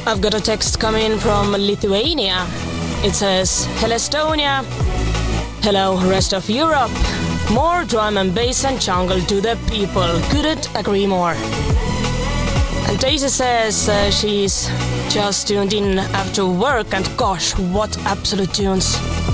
I've got a text coming from Lithuania. It says, "Hello Estonia. Hello rest of Europe. More drum and bass and jungle to the people. Couldn't agree more." And Daisy says she's just tuned in after work, and gosh, what absolute tunes.